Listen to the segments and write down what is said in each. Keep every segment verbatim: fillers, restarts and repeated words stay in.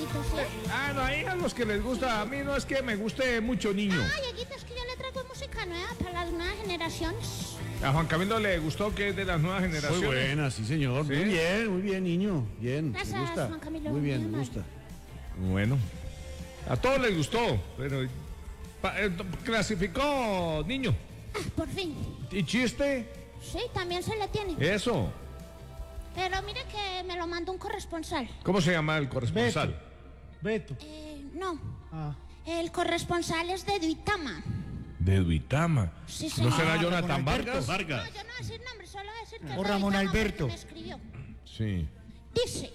Dieguito, ¿sí? Ah, no, hay a los que les gusta. A mí no es que me guste mucho niño. Ah, Dieguito, es que yo le traigo música nueva para las nuevas generaciones. A Juan Camilo le gustó, que es de las nuevas generaciones. Muy buena, sí, señor. ¿Sí? Muy bien, muy bien, niño. Bien. Gracias, me gusta. Juan Camilo. Muy bien, Muy me amable. gusta. Bueno, a todos les gustó, pero pa- eh, clasificó niño. Ah, por fin. ¿Y chiste? Sí, también se le tiene. Eso. Pero mire que me lo mandó un corresponsal. ¿Cómo se llama el corresponsal? Beto. Eh, no. Ah. El corresponsal es de Duitama. De Duitama. Sí, ¿No señor. será Ah, Jonathan Ramón Vargas? Alberto. Vargas. No, yo no voy a decir nombre, solo voy a decir que O es de Ramón Duitama porque Alberto. me escribió. Sí. Dice,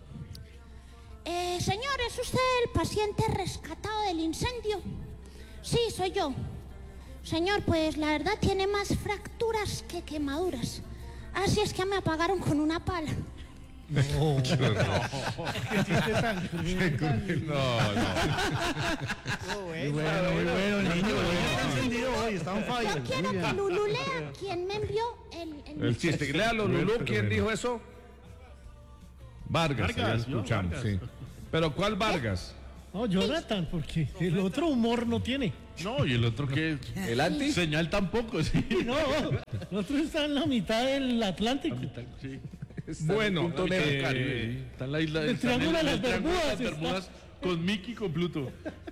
eh, señor, ¿es usted el paciente rescatado del incendio? Sí, soy yo. Señor, pues la verdad tiene más fracturas que quemaduras. Así es que me apagaron con una pala. No. Qué chiste tan cruel. No, no. Muy bueno, muy bueno, niño. Está encendido hoy, está on fire. Yo quiero Muy que bien. Lulu lea quién me envió el... el- El chiste. Léalo, Lulú, ¿quién dijo eso? Vargas, Vargas, ya yo, escuchamos, Vargas. sí. ¿Pero cuál Vargas? No, Jonathan, porque el otro humor no tiene. No, y el otro que. ¿El anti? Señal tampoco, sí. No, el otro está en la mitad del Atlántico. Sí. Bueno, Punto negro, eh, Caribe, sí. Está en la isla el está en Triángulo de las el Triángulo de las Bermudas Bermudas con Mickey y con Pluto.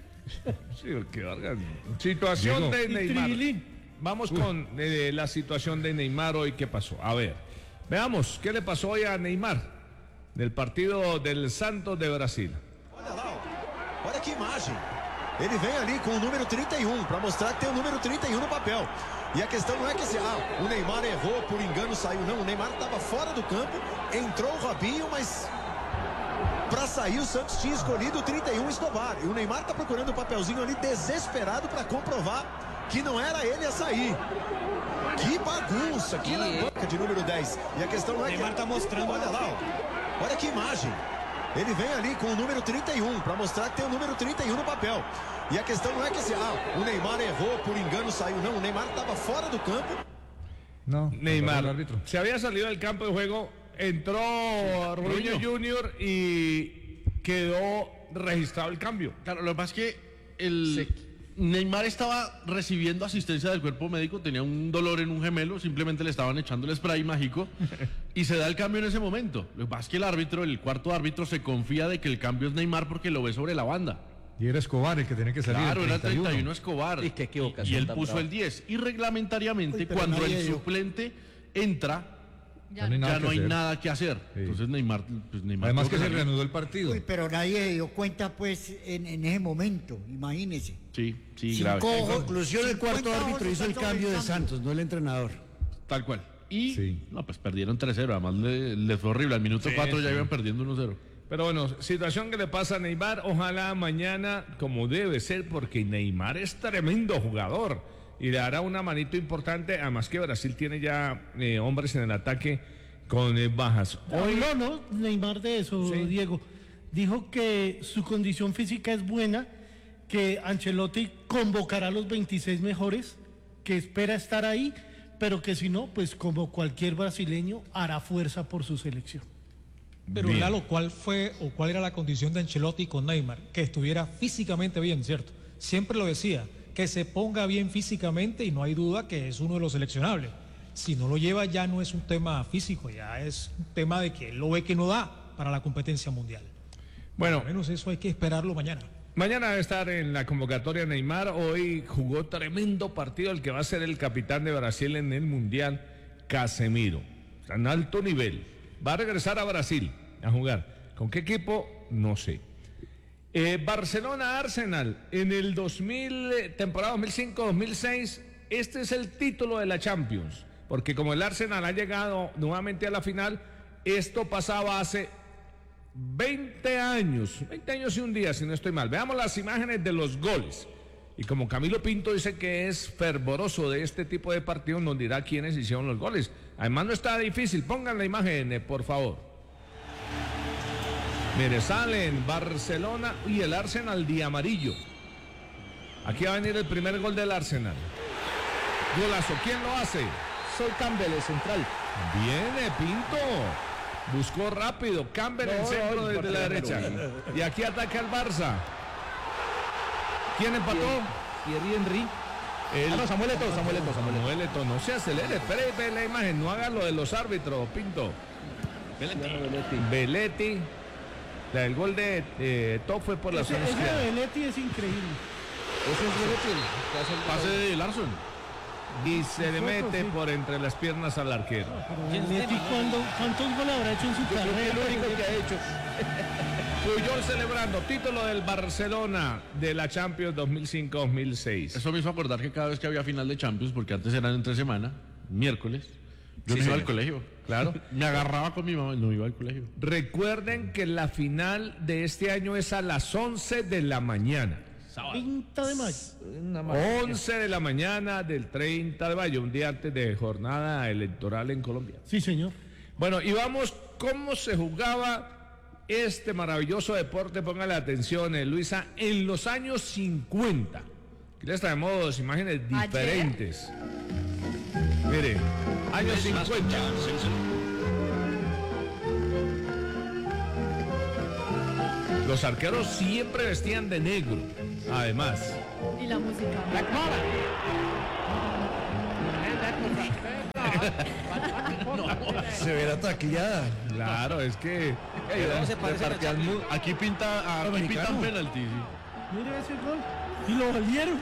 sí, qué Vargas. Situación Diego. de Y Neymar. Tribilín. Vamos con eh, la situación de Neymar hoy. ¿Qué pasó? A ver, veamos qué le pasó hoy a Neymar del partido del Santos de Brasil. Olha lá, ó. Olha que imagem. Ele vem ali com o número trinta e um para mostrar que tem o número trinta e um no papel. E a questão não é que esse, ah, o Neymar errou, por engano saiu. Não, o Neymar estava fora do campo, entrou o Robinho, mas para sair o Santos tinha escolhido o trinta e um Escobar. E o Neymar está procurando o papelzinho ali desesperado para comprovar que não era ele a sair. Que bagunça, que lambança de número dez. E a questão não é que... Neymar tá mostrando, olha lá, ó. Olha que imagem. Ele vem ali com o número trinta e um para mostrar que tem o número trinta e um no papel. E a questão não é que esse, ah, o Neymar errou, por engano saiu. Não, o Neymar estava fora do campo. No, Neymar se había salido del campo de juego, entró Robinho Junior y quedó registrado el cambio. Claro, lo que pasa es que el Neymar estaba recibiendo asistencia del cuerpo médico, tenía un dolor en un gemelo, simplemente le estaban echando el spray mágico y se da el cambio en ese momento. Lo que pasa es que el árbitro, el cuarto árbitro, se confía de que el cambio es Neymar porque lo ve sobre la banda. Y era Escobar el que tenía que salir. Claro, el era treinta y uno. treinta y uno Escobar. Y qué equivocación Y él tan puso brava. el diez. Y reglamentariamente, Uy, pero cuando nadie el dio. suplente entra, Ya no hay ya nada no que hay hacer. nada que hacer. Sí. Entonces Neymar, pues Neymar Además tuvo que se salir. reanudó el partido. Uy, pero nadie dio cuenta, pues, en, en ese momento, imagínese. Sí, sí, Cinco grave. En ojos, conclusión, el cuarto árbitro hizo el cambio de Santos, no el entrenador. Tal cual. Y, Sí. no, pues perdieron tres cero. Además, le- les fue horrible. Al minuto cuatro ya iban perdiendo uno cero. Pero bueno, situación que le pasa a Neymar, ojalá mañana, como debe ser, porque Neymar es tremendo jugador y le hará una manito importante, además que Brasil tiene ya eh, hombres en el ataque con eh, bajas. Hoy no, no, Neymar de eso, Sí. Diego. Dijo que su condición física es buena, que Ancelotti convocará a los veintiséis mejores, que espera estar ahí, pero que si no, pues como cualquier brasileño, hará fuerza por su selección. Pero Bien. Lalo, ¿cuál fue o cuál era la condición de Ancelotti con Neymar? Que estuviera físicamente bien, ¿cierto? Siempre lo decía, que se ponga bien físicamente y no hay duda que es uno de los seleccionables. Si no lo lleva ya no es un tema físico, ya es un tema de que él lo ve que no da para la competencia mundial. Bueno, Al menos eso hay que esperarlo mañana. mañana debe estar en la convocatoria Neymar. Hoy jugó tremendo partido el que va a ser el capitán de Brasil en el Mundial, Casemiro. Está en alto nivel. Va a regresar a Brasil a jugar. ¿Con qué equipo? No sé. Eh, Barcelona-Arsenal en el dos mil, eh, temporada dos mil cinco dos mil seis. Este es el título de la Champions. Porque como el Arsenal ha llegado nuevamente a la final, esto pasaba hace veinte años, veinte años y un día, si no estoy mal. Veamos las imágenes de los goles. Y como Camilo Pinto dice que es fervoroso de este tipo de partidos, nos dirá quiénes hicieron los goles. Además no está difícil, pongan la imagen, eh, por favor. Mire, sale en Barcelona y el Arsenal de amarillo. Aquí va a venir el primer gol del Arsenal. Golazo, ¿quién lo hace? Sol Campbell, el central. Viene Pinto. Buscó rápido, Campbell en el centro desde la derecha. Y aquí ataca el Barça. ¿Quién empató? Thierry Henry. El... Ah, no, Samuel Eto'o, Samuel Eto'o, Samuel Eto'o. Samuel Eto'o, no se acelere, espere y ve la imagen, no haga lo de los árbitros, Pinto. Belletti. Belletti. La del gol de eh, Eto'o fue por la Ese, zona ese izquierda. de Belletti es increíble. Ese es Belletti, el que hace el Pase de Larson. Y se le Sueco, mete sí. por entre las piernas al arquero. Pero Belletti, ¿cuándo- ¿cuántos goles habrá hecho en su Yo creo que carrera? es el único que ha hecho. Puyol celebrando título del Barcelona de la Champions dos mil cinco dos mil seis. Eso me hizo acordar que cada vez que había final de Champions, porque antes eran entre semana, miércoles, yo Sí, no iba señor. al colegio. Claro. Me agarraba con mi mamá y no iba al colegio. Recuerden que la final de este año es a las once de la mañana. treinta de mayo. Una maravilla. once de la mañana del treinta de mayo, un día antes de jornada electoral en Colombia. Sí, señor. Bueno, y vamos, ¿cómo se jugaba este maravilloso deporte? Póngale atención, eh, Luisa, en los años cincuenta. Aquí les traemos imágenes diferentes. Mire, años cincuenta. Los arqueros siempre vestían de negro, además. Y la música. Severa tacleada. Claro, es que... ¿Cómo se parece Repartían a la mu- aquí pinta, aquí pitan penalti. Sí. Mire ese gol. Y lo valieron.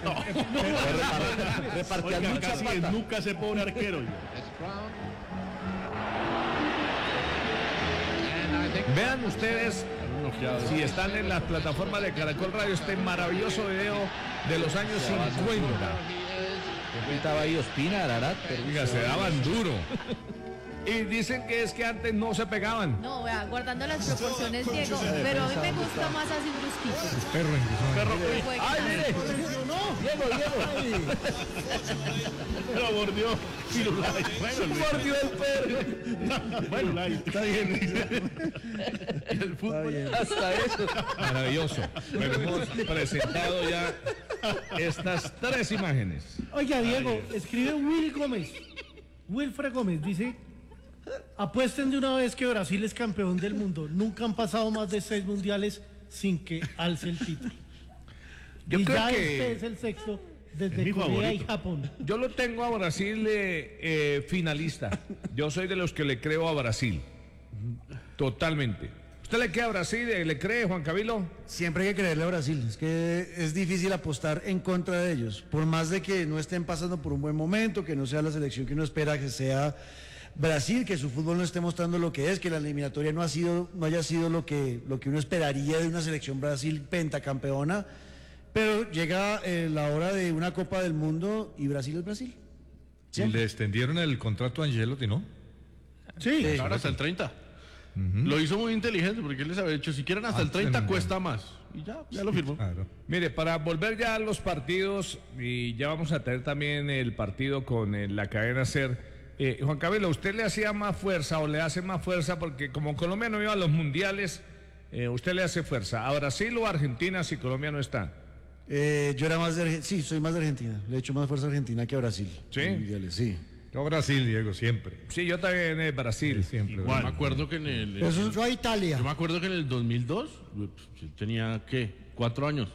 Repartían Oiga, muchas casi patas. nunca ese pobre arquero. Vean ustedes, Noqueado. si están en las plataformas de Caracol Radio, este maravilloso video de los años cincuenta. Estaba ahí Ospina, Ararat, pero Oiga, se daban duro. Y dicen que es que antes no se pegaban. No, vea, guardando las proporciones, Diego, pero a mí me gusta más así brusquito. Perro incluso. Fue ¡Ay, claro. mire! Diego, Diego. Pero mordió. Firulay. Bueno, Luis. Mordió el perro. Bueno, está bien. Y el fútbol. Hasta eso. Maravilloso. Pero hemos presentado ya estas tres imágenes. Oiga, Diego, escribe Will Gómez. Wilfred Gómez dice: apuesten de una vez que Brasil es campeón del mundo. Nunca han pasado más de seis mundiales sin que alce el título. Yo y creo ya que- este es el sexto Es desde mi Corea favorito. y Japón. Yo lo tengo a Brasil eh, eh, finalista. Yo soy de los que le creo a Brasil. Totalmente. ¿Usted le cree a Brasil? eh, ¿Le cree, Juan Camilo? Siempre hay que creerle a Brasil, es que es difícil apostar en contra de ellos, por más de que no estén pasando por un buen momento, que no sea la selección que uno espera que sea Brasil, que su fútbol no esté mostrando lo que es, que la eliminatoria no ha sido, no haya sido lo que, lo que uno esperaría de una selección Brasil pentacampeona, pero llega eh, la hora de una Copa del Mundo y Brasil es Brasil. Y le extendieron el contrato a Angelotti, ¿no? Sí, Claro, hasta el treinta. Lo hizo muy inteligente porque él les había dicho, si quieren hasta el treinta Ah, cuesta más. Y ya, ya lo firmó. Claro. Mire, para volver ya a los partidos, y ya vamos a tener también el partido con eh, la cadena SER. Eh, Juan Camilo, ¿usted le hacía más fuerza o le hace más fuerza? Porque como Colombia no iba a los mundiales, eh, ¿usted le hace fuerza a Brasil o a Argentina si Colombia no está? Eh, yo era más de Argentina, sí, soy más de Argentina, le he hecho más fuerza a Argentina que a Brasil. ¿Sí? En mundiales, sí. Yo Brasil, Diego, siempre. Sí, yo también eh, Brasil. Siempre. Yo me acuerdo que en el... Eso yo a Italia. Yo me acuerdo que en el dos mil dos, yo tenía, ¿qué? Cuatro años.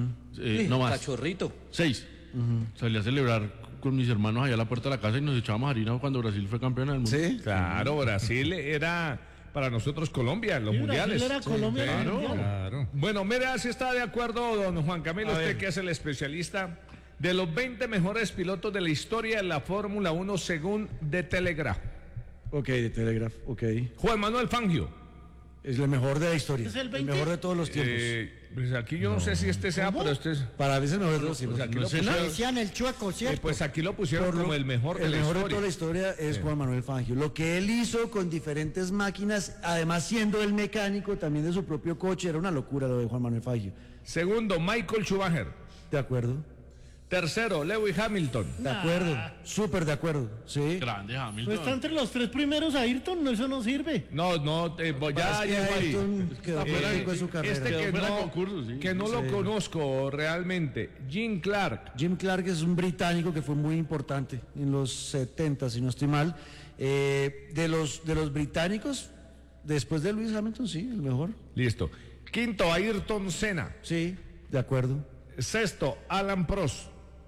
Eh, no más. Cachorrito. Seis. Salí a celebrar con mis hermanos allá a la puerta de la casa y nos echábamos harina cuando Brasil fue campeón del mundo. ¿Sí? Claro, Brasil era para nosotros Colombia en los Sí, mundiales. Brasil era Colombia en el claro. mundial. Claro. Bueno, mira si está de acuerdo don Juan Camilo, usted que es el especialista de los veinte mejores pilotos de la historia de la Fórmula uno según The Telegraph. Ok, de Telegraph, ok. Juan Manuel Fangio. Es el mejor de la historia. ¿Es el el veinte? mejor de todos los tiempos. Eh, pues aquí yo no, sé si este sea, pero este es... Para mí es el mejor de todos los tiempos. Pues aquí, lo no sé pusieron, Decían el chueco, eh, ¿cierto? pues aquí lo pusieron Por lo- como el mejor de el la mejor de historia. toda la historia es Juan Manuel Fangio. Lo que él hizo con diferentes máquinas, además siendo el mecánico también de su propio coche, era una locura lo de Juan Manuel Fangio. Segundo, Michael Schumacher. De acuerdo, Tercero, Lewis Hamilton. de acuerdo, súper de acuerdo, sí. Grande Hamilton. Pues está entre los tres primeros Ayrton, no, eso no sirve. No, no, eh, pues ya Pasa que llegó ahí. Ayrton quedó Eh, fuera de su carrera. Este que Quedó fuera de no, concurso, sí. que no lo conozco realmente, Jim Clark. Jim Clark es un británico que fue muy importante en los setenta, si no estoy mal. Eh, de, los, de los británicos, Después de Lewis Hamilton, sí, el mejor. Listo. Quinto, Ayrton Senna. Sí, de acuerdo. Sexto, Alan Prost.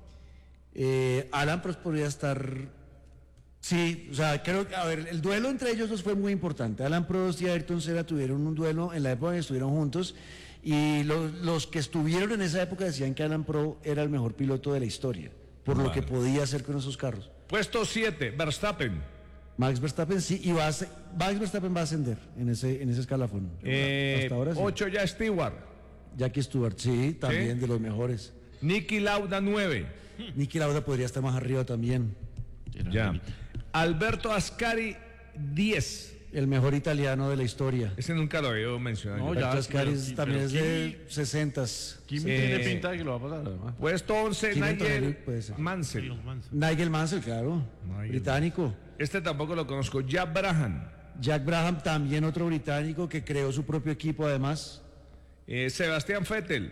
Eh, Alan Prost podría estar... Sí, o sea, creo que, a ver, el duelo entre ellos dos fue muy importante. Alan Prost y Ayrton Senna tuvieron un duelo en la época en que estuvieron juntos y los, los que estuvieron en esa época decían que Alan Prost era el mejor piloto de la historia, por Vale. lo que podía hacer con esos carros. Puesto siete, Verstappen. Max Verstappen sí, y va a ser- Max Verstappen va a ascender en ese, en ese escalafón. Eh, Hasta ahora sí. ocho, ya Stewart. Jackie Stewart, sí, también Sí. de los mejores. Niki Lauda, nueve. Niki Lauda podría estar más arriba también. Ya. Alberto Ascari, diez. El mejor italiano de la historia. Ese nunca lo había mencionado. No, yo. ya, Alberto Ascari pero- es- pero también es de Kimi- sesentas. Kimi Eh, tiene pinta de que lo va a pasar, además. Puesto once, ¿Quién entra Nigel ahí? Puede ser. Mansell. Nigel Mansell, claro, Nigel británico. Este tampoco lo conozco. Jack Brabham. Jack Brabham, también otro británico que creó su propio equipo además. Eh, Sebastián Vettel.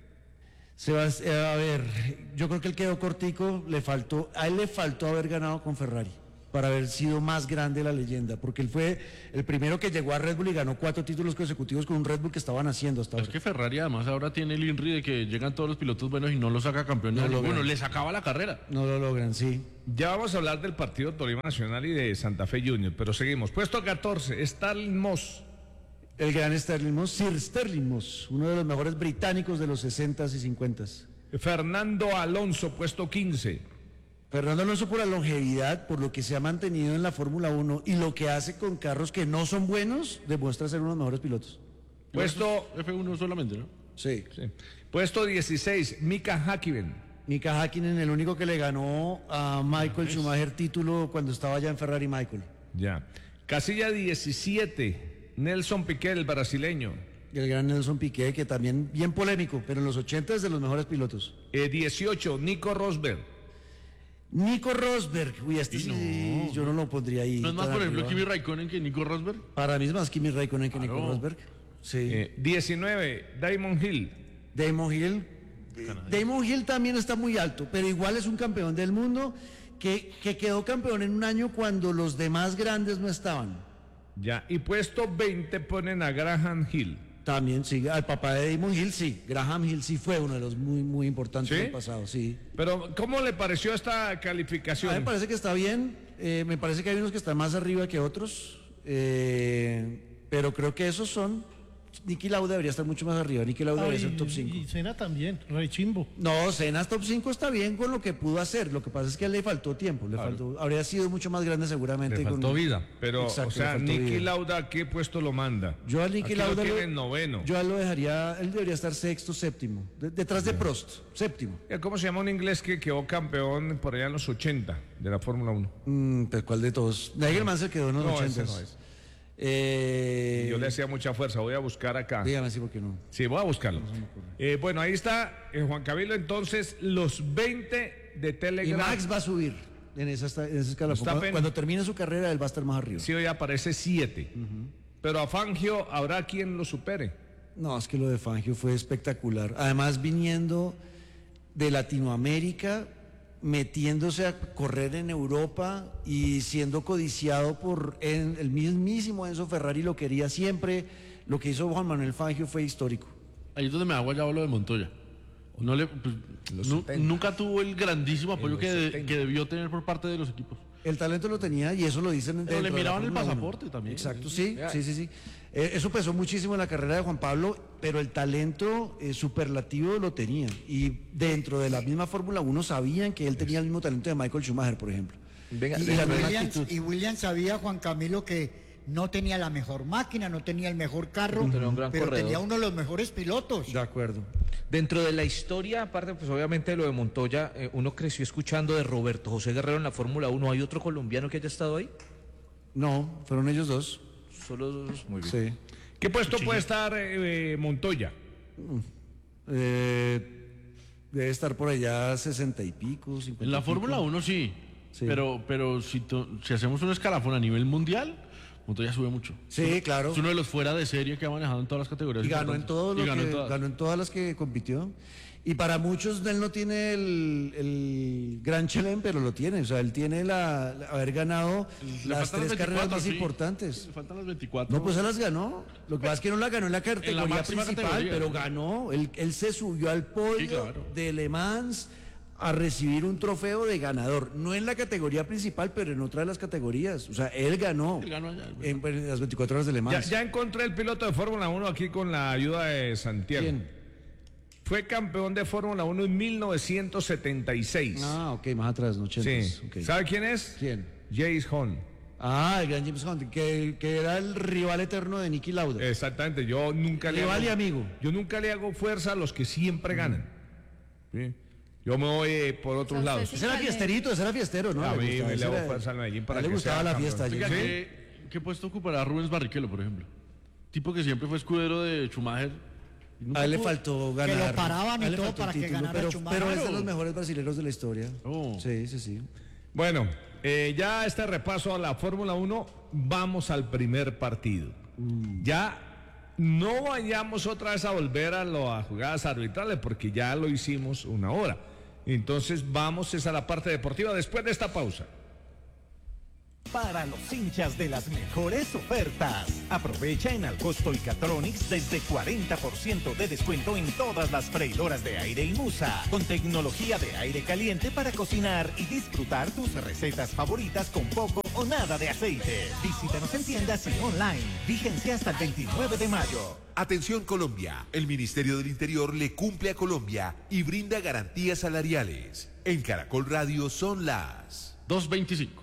Sebas- eh, a ver, yo creo que él quedó cortico, le faltó, a él le faltó haber ganado con Ferrari para haber sido más grande la leyenda, porque él fue el primero que llegó a Red Bull y ganó cuatro títulos consecutivos con un Red Bull que estaban haciendo hasta Es ahora. que Ferrari además ahora tiene el INRI de que llegan todos los pilotos buenos y no los saca campeones No a ninguno, logran. les acaba la carrera. No lo logran, sí. Ya vamos a hablar del partido Tolima Nacional y de Santa Fe Junior, pero seguimos. Puesto catorce, Stalin Moss. El gran Sterling Moss, Sir Sterling Moss, uno de los mejores británicos de los sesentas y cincuentas. Fernando Alonso, puesto quince. Fernando Alonso por la longevidad, por lo que se ha mantenido en la Fórmula uno y lo que hace con carros que no son buenos, demuestra ser uno de los mejores pilotos. Puesto, F uno solamente, ¿no? Sí. sí. Puesto dieciséis, Mika Häkkinen. Mika Häkkinen, el único que le ganó a Michael Schumacher título cuando estaba ya en Ferrari Michael. Ya. Casilla diecisiete, Nelson Piquet, el brasileño. Y el gran Nelson Piquet, que también bien polémico, pero en los ochenta es de los mejores pilotos. Eh, dieciocho, Nico Rosberg. Nico Rosberg, uy, este Y sí, no. yo no lo pondría ahí. ¿No es más, tan por ejemplo, arriba. Kimi Raikkonen que Nico Rosberg? Para mí es más Kimi Raikkonen que Nico Claro. Rosberg. Sí. Eh, diecinueve, Damon Hill. Damon Hill. Damon Hill también está muy alto, pero igual es un campeón del mundo que, que quedó campeón en un año cuando los demás grandes no estaban. Ya. Y puesto veinte ponen a Graham Hill. También, sí, al papá de Damon Hill, sí. Graham Hill sí fue uno de los muy, muy importantes ¿Sí? del pasado, sí. Pero, ¿cómo le pareció esta A mí calificación? me parece que está bien, eh, me parece que hay unos que están más arriba que otros, eh, pero creo que esos son... Niki Lauda debería estar mucho más arriba, Niki Lauda debería ser top cinco. Y Senna también, Rey Chimbo. No, Senna top cinco está bien con lo que pudo hacer, lo que pasa es que a él le faltó tiempo, le faltó, habría sido mucho más grande seguramente. Le con- faltó vida. Pero, Exacto, o sea, le faltó Niki vida. Lauda, ¿a qué puesto lo manda? Yo a Niki Aquí Lauda lo lo- tiene en noveno. Yo a él lo dejaría, él debería estar sexto, séptimo, de- detrás de Prost, séptimo. ¿Cómo se llama un inglés que quedó campeón por allá en los ochenta de la Fórmula uno? Mm, pues, ¿cuál de todos? Nigel Mansell quedó en los No, ese ochentas. no es. Eh, Yo le hacía mucha fuerza, voy a buscar acá. Dígame así, ¿por qué no? Sí, voy a buscarlo. Eh, bueno, ahí está eh, Juan Camilo, entonces los veinte de Y Telegram. Max va a subir en esa, esta- en esa escala. Verstappen. Cuando, cuando termine su carrera, él va a estar más arriba. Sí, hoy aparece siete. Pero a Fangio habrá quien lo supere. No, es que lo de Fangio fue espectacular. Además, viniendo de Latinoamérica, metiéndose a correr en Europa y siendo codiciado por en- el mismísimo Enzo Ferrari, lo quería siempre. Lo que hizo Juan Manuel Fangio fue histórico. Ahí es donde me hago ya lo de Montoya. No le, pues, Los nu- setenta. nunca tuvo el grandísimo apoyo los que, de- setenta. que debió tener por parte de los equipos. El talento lo tenía y eso lo dicen Pero dentro le de la miraban el Fórmula uno. pasaporte también. Exacto, sí, sí, sí, sí. Eh, eso pesó muchísimo en la carrera de Juan Pablo, pero el talento eh, superlativo lo tenía. Y dentro de la misma Fórmula uno sabían que él tenía el mismo talento de Michael Schumacher, por ejemplo. Venga, Y y, la misma Williams, actitud. y Williams sabía, Juan Camilo, que no tenía la mejor máquina, no tenía el mejor carro, Pero un gran pero corredor. tenía uno de los mejores pilotos. De acuerdo. Dentro de la historia, aparte, pues obviamente de lo de Montoya, eh, uno creció escuchando de Roberto José Guerrero en la Fórmula uno. ¿Hay otro colombiano que haya estado ahí? No, fueron ellos dos. Solo dos. Muy bien. Sí. ¿Qué puesto puede estar eh, Montoya? Eh, debe estar por allá sesenta y pico, cincuenta En la y pico. Fórmula uno sí, Sí. pero, pero si, to- si hacemos un escalafón a nivel mundial, Montoya sube mucho. Sí, es uno, claro. Es uno de los fuera de serie que ha manejado en todas las categorías. Y ganó en, todo lo y ganó que, en todas. ganó en todas las que compitió. Y para muchos él no tiene el, el Gran Chelem, pero lo tiene. O sea, él tiene la, la- haber ganado Le las faltan tres las carreras veinticuatro, más sí. importantes. Le faltan las veinticuatro. No, pues él las ganó. Lo que pasa es que no la ganó en la categoría máxima principal, categoría. pero ganó. Él, él se subió al podio Sí, claro. de Le Mans a recibir un trofeo de ganador. No en la categoría principal, pero en otra de las categorías. O sea, él ganó, Él ganó allá, en, en las veinticuatro horas de Le Ya, Mans. ya encontré el piloto de Fórmula uno aquí con la ayuda de Santiago. ¿Quién? Fue campeón de Fórmula uno en mil novecientos setenta y seis. Ah, ok, más atrás, no Sí. ochentas. Ok. ¿Sabe quién es? ¿Quién? James Hunt. Ah, el gran James Hunt, que, que era el rival eterno de Niki Lauda. Exactamente, yo nunca le Rival hago, y amigo. Yo nunca le hago fuerza a los que siempre ganan. ¿Sí? Yo me voy eh, por otros O sea, lados. usted Ese era fiestero, ese era fiestero, ¿no? A mí gustaba, me ese le hago era- fuerza al Medellín para a él le que gustaba sea la campeón. fiesta. Oiga, James Hunt. ¿qué, ¿qué puesto ocupará Rubens Barrichello, por ejemplo? Tipo que siempre fue escudero de Schumacher. y nunca A él le pudo- faltó Que ganar. lo paraban y A él le todo faltó para el que título, ganara pero, Schumacher. pero es de los mejores brasileños de la historia. Oh. Sí, sí, sí. Bueno, eh, ya este repaso a la Fórmula uno, vamos al primer partido. Ya no vayamos otra vez a volver a, lo, a jugadas arbitrales porque ya lo hicimos una hora. Entonces vamos es a la parte deportiva después de esta pausa. Para los hinchas de las mejores ofertas. Aprovecha en Alcosto y Catronics desde cuarenta por ciento de descuento en todas las freidoras de aire y Musa, con tecnología de aire caliente para cocinar y disfrutar tus recetas favoritas con poco o nada de aceite. Visítanos en tiendas y online. Vigencia hasta el veintinueve de mayo. Atención Colombia, el Ministerio del Interior le cumple a Colombia y brinda garantías salariales. En Caracol Radio son las dos veinticinco.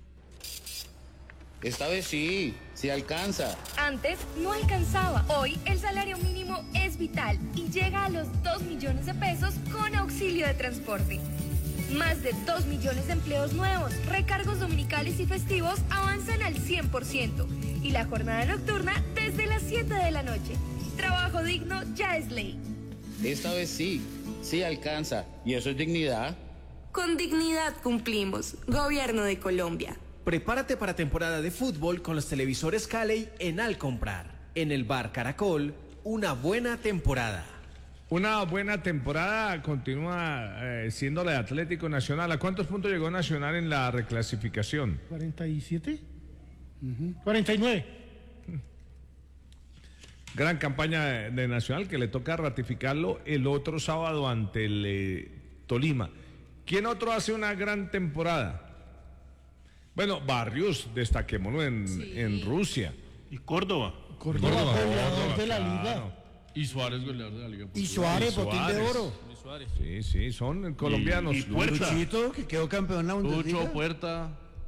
Esta vez sí, sí alcanza. Antes no alcanzaba. Hoy el salario mínimo es vital y llega a los dos millones de pesos con auxilio de transporte. Más de dos millones de empleos nuevos, recargos dominicales y festivos avanzan al cien por ciento. Y la jornada nocturna desde las siete de la noche. Trabajo digno ya es ley. Esta vez sí, sí alcanza. ¿Y eso es dignidad? Con dignidad cumplimos. Gobierno de Colombia. Prepárate para temporada de fútbol con los televisores Cali en Al Comprar. En el Bar Caracol, una buena temporada. Una buena temporada continúa eh, siendo la de Atlético Nacional. ¿A cuántos puntos llegó Nacional en la reclasificación? ¿cuarenta y siete? cuarenta y nueve. Gran campaña de, de Nacional que le toca ratificarlo el otro sábado ante el eh, Tolima. ¿Quién otro hace una gran temporada? Bueno, Barrios, destaquémoslo en, Sí. en Rusia. Y Córdoba. Córdoba, Córdoba, goleador Córdoba, de la claro. liga. Y Suárez, goleador de la Liga. Y Suárez, Y botín de Suárez. oro. Sí, sí, son colombianos. Y- y Puerta. Luchito, que quedó campeón en la Bundesliga. Lucho, Puerta.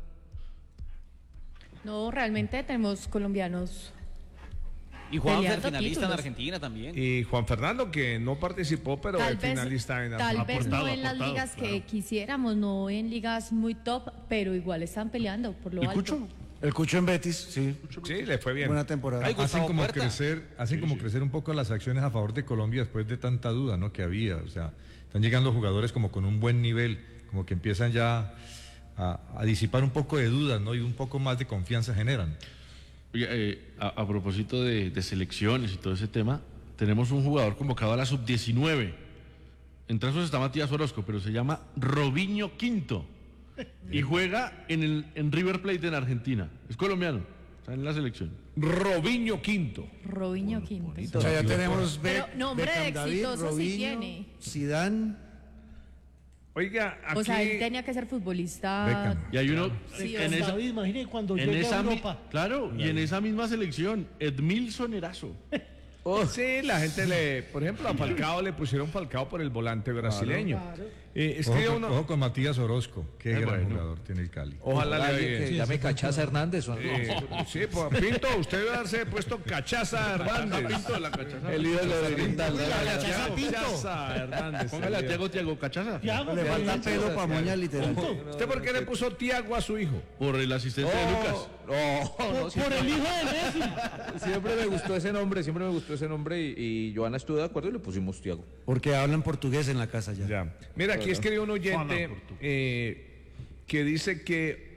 No, realmente tenemos colombianos. Y Juanfer, Peleando finalista en títulos. Argentina también. Y Juan Fernando, que no participó, pero Tal es vez, finalista en tal Argentina. vez no Aportado, en las aportado, ligas que claro. quisiéramos, no en ligas muy top, pero igual están peleando por lo ¿Y alto. Cucho? El Cucho en Betis, sí. Sí, le fue bien. Buena temporada. Ay, Hacen Gustavo como Puerta. crecer, hacen como crecer un poco las acciones a favor de Colombia después de tanta duda, ¿no? Que había, o sea, están llegando jugadores como con un buen nivel, como que empiezan ya a, a disipar un poco de dudas, ¿no? Y un poco más de confianza generan. Oye, eh, a, a propósito de, de selecciones y todo ese tema, tenemos un jugador convocado a la sub diecinueve. Entre esos está Matías Orozco, pero se llama Robinho Quinto. Y juega en, el, en River Plate en Argentina. Es colombiano, está en la selección. Robinho Quinto. Robinho Quinto. O sea, ya tenemos Pero Be- nombre Beckham, de David, exitoso sí Robinho, tiene. Zidane. Oiga, aquí... O sea, él tenía que ser futbolista. Beckham. Y hay uno Sí, en o esa, David, imagine cuando en llegue a esa mi- Europa. claro, y en esa misma selección, Edmilson Erazo. Oh, sí, la gente le... Por ejemplo, a Falcao le pusieron Falcao por el volante brasileño. Eh, es que Ojo, uno... con, ojo con Matías Orozco, qué Ay, gran bueno. jugador tiene el Cali. Ojalá le Alguien vaya que bien. llame Cachaza Hernández. ¿o no? Eh, sí, pues, Pinto, usted debe haberse puesto Cachaza Hernández. Pinto, la cachaza. El ídolo de Quintal. Cachaza Cachaza Hernández. Póngale a Tiago Tiago Cachaza. Tiago, Le falta pelo para moña, literal. ¿Usted por qué le puso Tiago a su hijo? Por el asistente de Lucas. No, no, Por siempre, el hijo de Messi. siempre me gustó ese nombre, siempre me gustó ese nombre y, y Joana estuvo de acuerdo y le pusimos Tiago. Porque hablan portugués en la casa ya. Ya. Mira, aquí escribe un oyente eh, que dice que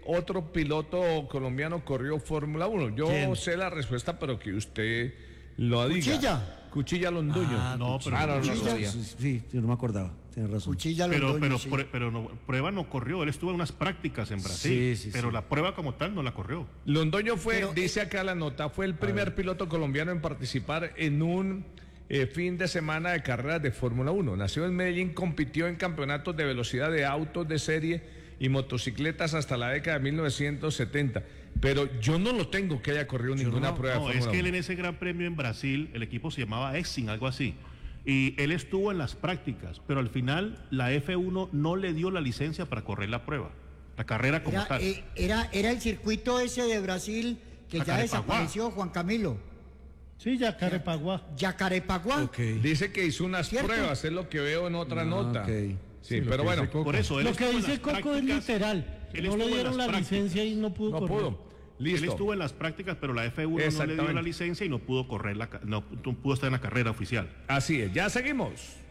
otro piloto colombiano corrió Fórmula uno? Yo ¿Quién? sé la respuesta, pero que usted lo diga. ¿Cuchilla? Cuchilla Londoño. Ah, No, Cuchilla. pero Ah, no, no, Cuchilla, sabía. sí, sí, yo no me acordaba, tienes razón. Cuchilla Pero, Londoño, pero, sí. prue- pero no, prueba no corrió, él estuvo en unas prácticas en Brasil, Sí, sí, pero sí. la prueba como tal no la corrió. Londoño fue, Pero, dice acá la nota, fue el primer piloto colombiano en participar en un eh, fin de semana de carreras de Fórmula uno. Nació en Medellín, compitió en campeonatos de velocidad de autos de serie y motocicletas hasta la década de mil novecientos setenta. Pero yo no lo tengo que haya corrido ninguna No, prueba no, de es Fórmula que él uno. en ese gran premio en Brasil, el equipo se llamaba Exim, algo así. Y él estuvo en las prácticas, pero al final la F uno no le dio la licencia para correr la prueba, la carrera como Era, tal. eh, era, era el circuito ese de Brasil que ya Jacarepaguá. desapareció, Juan Camilo. Sí, Yacarepaguá. Yacarepaguá. Dice que hizo unas ¿Cierto? pruebas, es lo que veo en otra nota. ok. Sí, Sí, lo pero que bueno, dice Coco. Por eso, él Lo que estuvo en dice las Coco es prácticas, literal. él No estuvo le en dieron las la prácticas. licencia y no pudo no correr. pudo. Él Listo. estuvo en las prácticas, pero la F uno no le dio Exactamente. la licencia y no pudo correr la, ca- no, no pudo estar en la carrera oficial. Así es, ya seguimos.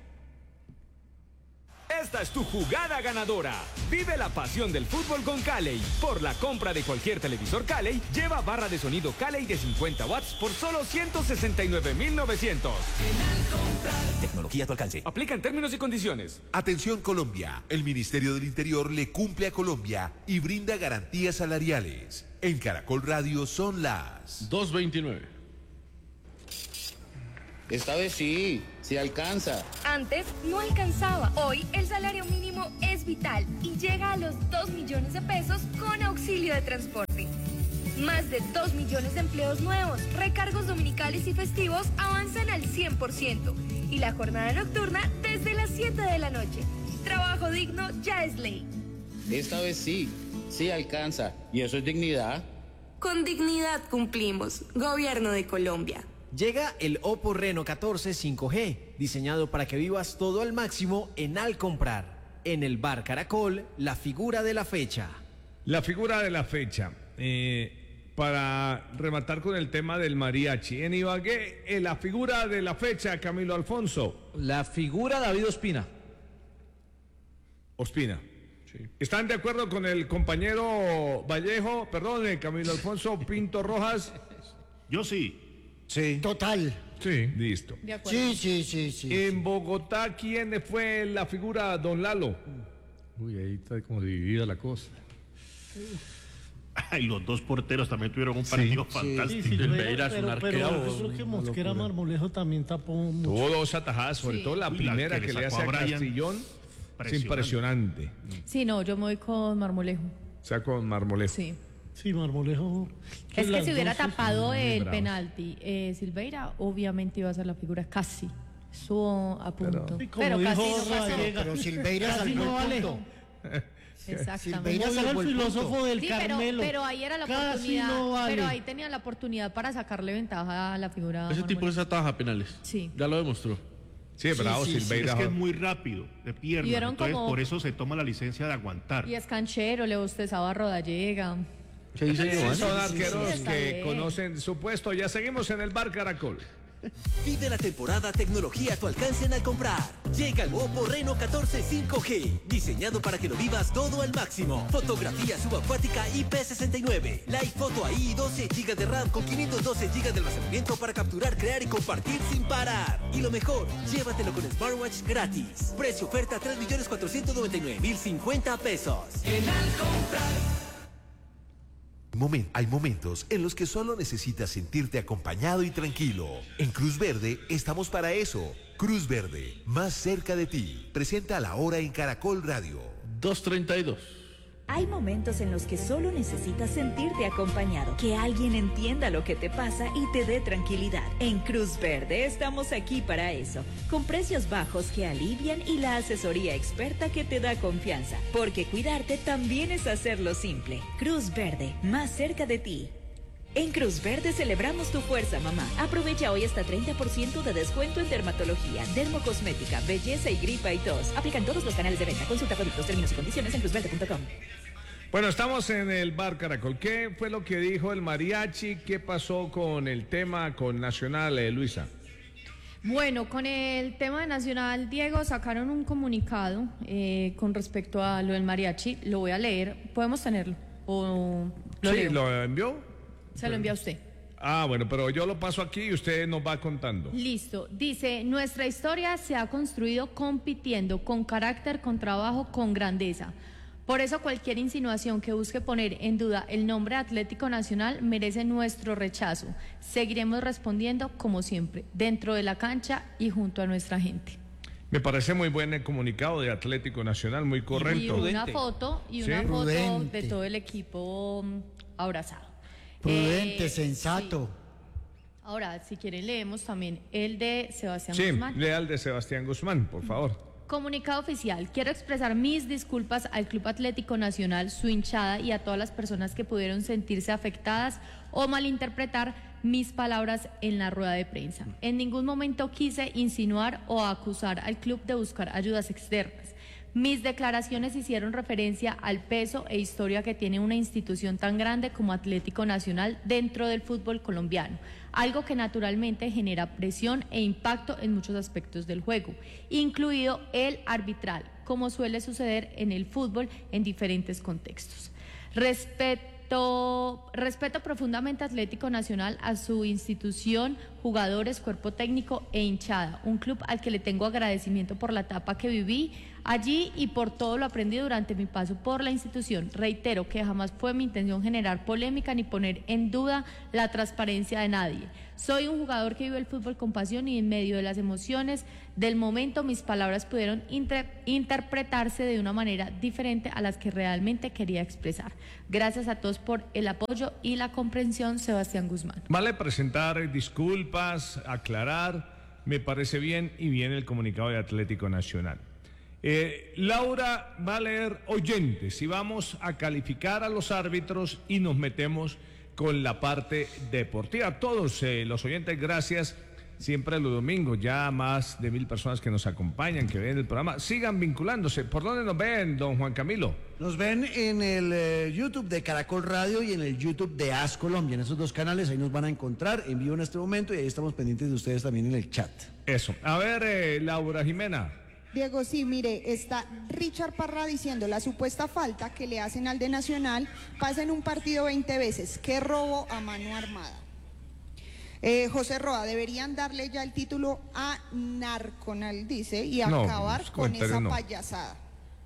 Esta es tu jugada ganadora. Vive la pasión del fútbol con Calley. Por la compra de cualquier televisor Calley, lleva barra de sonido Calley de cincuenta watts por solo ciento sesenta y nueve mil novecientos. Tecnología a tu alcance. Aplican términos y condiciones. Atención Colombia, el Ministerio del Interior le cumple a Colombia y brinda garantías salariales. En Caracol Radio son las dos veintinueve. Esta vez sí, sí alcanza. Antes no alcanzaba. Hoy el salario mínimo es vital y llega a los dos millones de pesos con auxilio de transporte. Más de dos millones de empleos nuevos, recargos dominicales y festivos avanzan al cien por ciento y la jornada nocturna desde las siete de la noche. Trabajo digno ya es ley. Esta vez sí, sí alcanza. Y eso es dignidad. Con dignidad cumplimos. Gobierno de Colombia. Llega el Oppo Reno catorce cinco G, diseñado para que vivas todo al máximo en Al Comprar. En el Bar Caracol, la figura de la fecha. La figura de la fecha. Eh, para rematar con el tema del mariachi. En Ibagué, eh, la figura de la fecha, Camilo Alfonso. La figura David Ospina. Ospina. ¿Están de acuerdo con el compañero Vallejo, perdón, eh, Camilo Alfonso Pinto Rojas? Yo sí. Sí. Total. Sí. Listo. De acuerdo. Sí, sí, sí, sí. En Bogotá, ¿quién fue la figura, don Lalo? Uy, ahí está como dividida la cosa. Y los dos porteros también tuvieron un partido Sí, fantástico. Silveira, es un pero, pero arquero. yo creo que Mosquera Marmolejo también tapó mucho. Tuvo dos atajadas, sobre Sí. todo la Uy, la primera que que, le le hace sacó a a Brian. Castillón. Es impresionante. Sí, no, yo me voy con Marmolejo. O sea, con Marmolejo. Sí. Sí, Marmolejo. Es que las si hubiera dos, sí, tapado muy el bravos. penalti, eh, Silveira obviamente iba a ser la figura casi. Estuvo a punto. Sí, como Pero casi dijo no pasó. Rallega. Pero Silveira Casi salvó no el vale. punto. Exactamente. Silveira Como era el salvó el filósofo punto. del Sí, pero, Carmelo. pero ahí era la Casi oportunidad. no vale. Pero ahí tenían la oportunidad para sacarle ventaja a la figura. Ese tipo Marmolejo. es ataja penales. Sí. Ya lo demostró. Sí, bravo, sí, sí, Silveira. Es que es muy rápido, de piernas. Y vieron Entonces, como- por eso se toma la licencia de aguantar. Y es canchero, le bostezaba a Rodallega. ¿Qué dice Sí, Giovanni? son sí, arqueros sí, está que bien. conocen su puesto. Ya seguimos en el Bar Caracol. Vive la temporada tecnología a tu alcance en Al Comprar. Llega el Oppo Reno catorce cinco G, diseñado para que lo vivas todo al máximo. Fotografía subacuática I P sesenta y nueve, Live Photo A I y doce gigas de RAM con quinientos doce gigas de almacenamiento para capturar, crear y compartir sin parar. Y lo mejor, llévatelo con Smartwatch gratis. Precio oferta tres millones cuatrocientos noventa y nueve mil cincuenta pesos. En Al Comprar. Momen- hay momentos en los que solo necesitas sentirte acompañado y tranquilo. En Cruz Verde estamos para eso. Cruz Verde, más cerca de ti. Presenta la hora en Caracol Radio. dos treinta y dos. Hay momentos en los que solo necesitas sentirte acompañado, que alguien entienda lo que te pasa y te dé tranquilidad. En Cruz Verde estamos aquí para eso, con precios bajos que alivian y la asesoría experta que te da confianza, porque cuidarte también es hacerlo simple. Cruz Verde, más cerca de ti. En Cruz Verde celebramos tu fuerza, mamá. Aprovecha hoy hasta treinta por ciento de descuento en dermatología, dermocosmética, belleza y gripa y tos. Aplican todos los canales de venta. Consulta productos, términos y condiciones en cruzverde punto com. Bueno, estamos en el Bar Caracol. ¿Qué fue lo que dijo el mariachi? ¿Qué pasó con el tema con Nacional, eh, Luisa? Bueno, con el tema de Nacional, Diego, sacaron un comunicado eh, con respecto a lo del mariachi. Lo voy a leer. ¿Podemos tenerlo? ¿O lo Sí, leo? ¿lo envió? Se lo envía a usted. Ah, bueno, pero yo lo paso aquí y usted nos va contando. Listo. Dice, nuestra historia se ha construido compitiendo con carácter, con trabajo, con grandeza. Por eso cualquier insinuación que busque poner en duda el nombre Atlético Nacional merece nuestro rechazo. Seguiremos respondiendo como siempre, dentro de la cancha y junto a nuestra gente. Me parece muy buen el comunicado de Atlético Nacional, muy correcto. Y una foto, y una Sí. foto Prudente. de todo el equipo mm, abrazado. Prudente, Eh, sensato. Ahora, si quieren, leemos también el de Sebastián Sí, Guzmán. lea el de Sebastián Guzmán, por favor. Comunicado oficial. Quiero expresar mis disculpas al Club Atlético Nacional, su hinchada y a todas las personas que pudieron sentirse afectadas o malinterpretar mis palabras en la rueda de prensa. En ningún momento quise insinuar o acusar al club de buscar ayudas externas. Mis declaraciones hicieron referencia al peso e historia que tiene una institución tan grande como Atlético Nacional dentro del fútbol colombiano, algo que naturalmente genera presión e impacto en muchos aspectos del juego, incluido el arbitral, como suele suceder en el fútbol en diferentes contextos. Respeto, respeto profundamente a Atlético Nacional, a su institución, jugadores, cuerpo técnico e hinchada, un club al que le tengo agradecimiento por la etapa que viví allí y por todo lo aprendido durante mi paso por la institución. Reitero que jamás fue mi intención generar polémica ni poner en duda la transparencia de nadie. Soy un jugador que vive el fútbol con pasión y en medio de las emociones del momento mis palabras pudieron inter- interpretarse de una manera diferente a las que realmente quería expresar. Gracias a todos por el apoyo y la comprensión, Sebastián Guzmán. Vale presentar disculpas, aclarar, me parece bien y bien el comunicado de Atlético Nacional. Eh, Laura va a leer oyentes y vamos a calificar a los árbitros y nos metemos con la parte deportiva. Todos eh, los oyentes, gracias. Siempre los domingos, ya más de mil personas que nos acompañan, que ven el programa. Sigan vinculándose. ¿Por dónde nos ven, don Juan Camilo? Nos ven en el eh, YouTube de Caracol Radio y en el YouTube de As Colombia. En esos dos canales ahí nos van a encontrar en vivo en este momento y ahí estamos pendientes de ustedes también en el chat. Eso. A ver, eh, Laura Jimena. Diego, sí, mire, está Richard Parra diciendo la supuesta falta que le hacen al de Nacional pasa en un partido veinte veces. ¡Qué robo a mano armada! Eh, José Roa, deberían darle ya el título a Narconal, dice, y No, acabar ese con comentario esa no. payasada.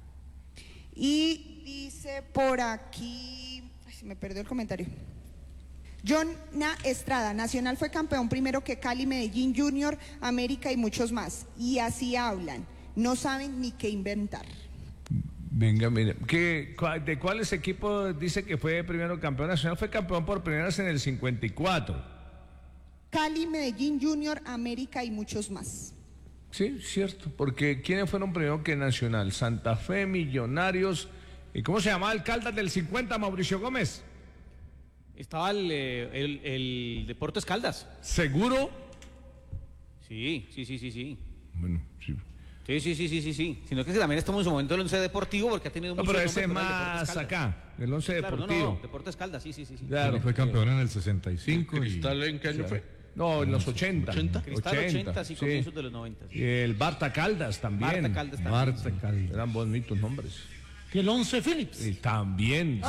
Y dice por aquí, ay, se me perdió el comentario. Johna Estrada, Nacional fue campeón primero que Cali, Medellín Junior, América y muchos más. Y así hablan, no saben ni qué inventar. Venga, mire, ¿qué, cua- ¿de cuáles equipos dice que fue primero campeón nacional? Fue campeón por primera vez en el cincuenta y cuatro. Cali, Medellín Junior, América y muchos más. Sí, cierto, porque ¿quiénes fueron primero que Nacional? Santa Fe, Millonarios, ¿y cómo se llamaba el Caldas del cincuenta, Mauricio Gómez? Estaba el, eh, el, el Deportes Caldas. ¿Seguro? Sí, sí, sí, sí, sí. Bueno, sí. Sí, sí, sí, sí, sí, sí. Sino que también estamos en su momento del Once Deportivo porque ha tenido No, muchos pero ese es nombres, pero el más Deportes Caldas. acá, el Once Claro, no, Deportivo. no, no, Deportes Caldas, sí, sí, sí. sí. Claro. Fue campeón en el sesenta y cinco. y- ¿Cristal en qué año fue? No, en los ochenta. ¿ochenta? Cristal ochenta, sí, comienzos de los noventa. Y el Barta Caldas también. Barta Caldas también. Barta Caldas. Eran bonitos nombres. Y el Once Phillips. Y también.